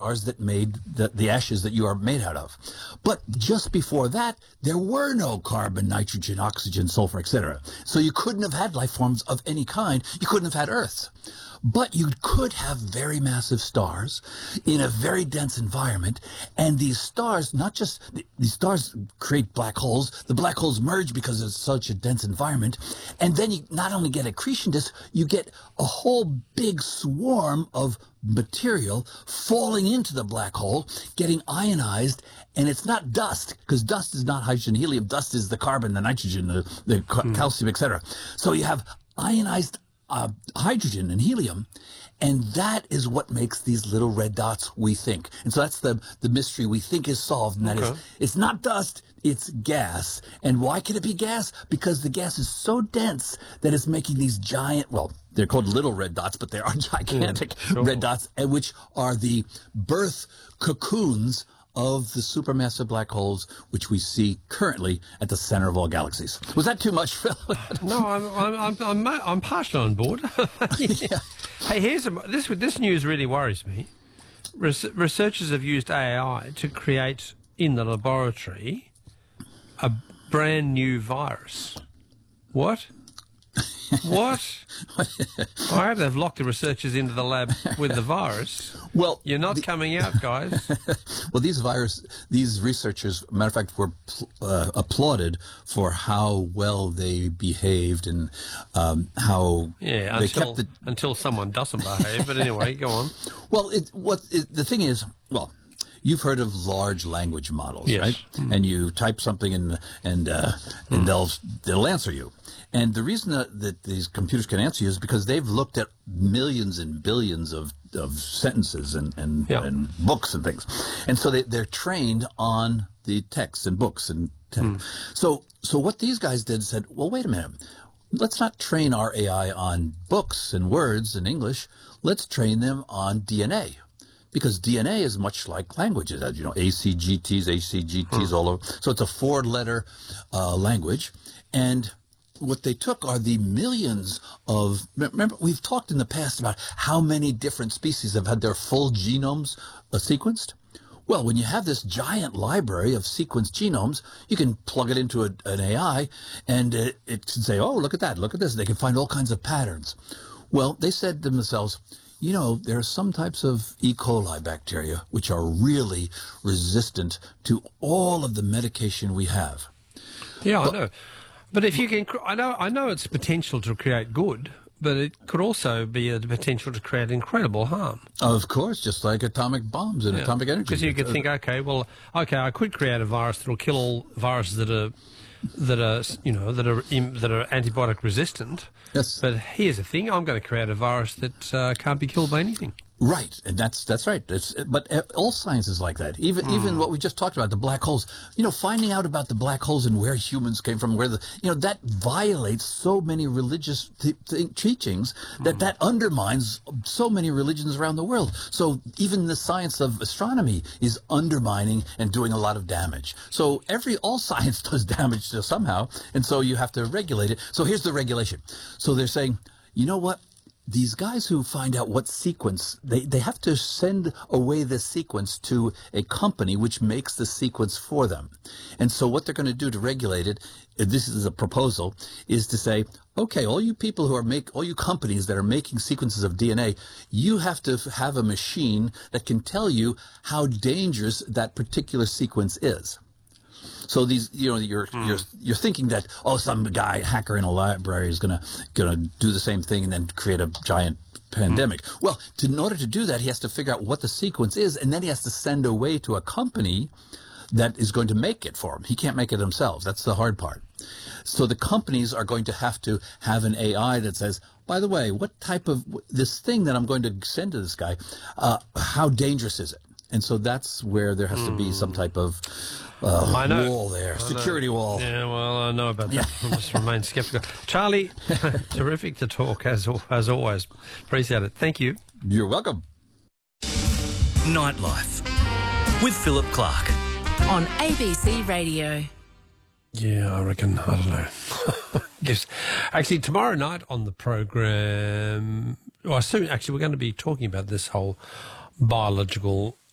stars that made the ashes that you are made out of. But just before that, there were no carbon, nitrogen, oxygen, sulfur, etc. So you couldn't have had life forms of any kind. You couldn't have had Earths. But you could have very massive stars in a very dense environment, and these stars, these stars create black holes. The black holes merge because it's such a dense environment, and then you not only get accretion disk, you get a whole big swarm of material falling into the black hole, getting ionized, and it's not dust, because dust is not hydrogen, helium. Dust is the carbon, the nitrogen, the calcium, etc. So you have ionized hydrogen and helium, and that is what makes these little red dots, we think. And so that's the mystery we think is solved, and that is, it's not dust, it's gas. And why can it be gas? Because the gas is so dense that it's making these giant, well, they're called little red dots, but they are gigantic red dots, which are the birth cocoons of the supermassive black holes, which we see currently at the center of all galaxies. Was that too much, Phil? No, I'm partially on board. Yeah. Hey, this news really worries me. Researchers have used AI to create in the laboratory a brand new virus. What? What? I hope they've locked the researchers into the lab with the virus. Well, you're not coming out, guys. Well, these researchers, matter of fact, were applauded for how well they behaved and how they kept it until someone doesn't behave. But anyway, go on. Well, the thing is, well, you've heard of large language models, yes, right? Mm-hmm. And you type something and they'll answer you. And the reason that these computers can answer you is because they've looked at millions and billions of sentences and books and things. And so they're trained on the texts and books and So what these guys did said, well, wait a minute. Let's not train our AI on books and words in English. Let's train them on DNA. Because DNA is much like languages, as you know, ACGTs all over. So it's a 4-letter language. And what they took are the millions of, remember, we've talked in the past about how many different species have had their full genomes sequenced. Well, when you have this giant library of sequenced genomes, you can plug it into an AI, and it can say, oh, look at that, look at this. They can find all kinds of patterns. Well, they said to themselves, you know, there are some types of E. coli bacteria which are really resistant to all of the medication we have. Yeah, I know. But if you can, I know it's potential to create good, but it could also be the potential to create incredible harm. Of course, just like atomic bombs and atomic energy. Because you could think, okay, I could create a virus that will kill all viruses that are antibiotic resistant. Yes. But here's the thing: I'm going to create a virus that can't be killed by anything. Right, and that's right. But all science is like that. Even what we just talked about, the black holes. You know, finding out about the black holes and where humans came from, that violates so many religious teachings that undermines so many religions around the world. So even the science of astronomy is undermining and doing a lot of damage. So all science does damage to somehow, and so you have to regulate it. So here's the regulation. So they're saying, you know what? These guys who find out what sequence, they have to send away this sequence to a company which makes the sequence for them. And so what they're going to do to regulate it, this is a proposal, is to say, okay, all you people all you companies that are making sequences of DNA, you have to have a machine that can tell you how dangerous that particular sequence is. So these, you're thinking that, some guy hacker in a library is gonna do the same thing and then create a giant pandemic. Well, in order to do that, he has to figure out what the sequence is, and then he has to send away to a company that is going to make it for him. He can't make it himself. That's the hard part. So the companies are going to have an AI that says, by the way, what type of this thing that I'm going to send to this guy, how dangerous is it? And so that's where there has to be some type of wall there, security wall. Yeah, well, I know about that. I just remain sceptical. Charlie, terrific to talk, as always. Appreciate it. Thank you. You're welcome. Nightlife with Philip Clark on ABC Radio. Yeah, I reckon. I don't know. Yes. Actually, tomorrow night on the program, we're going to be talking about this whole biological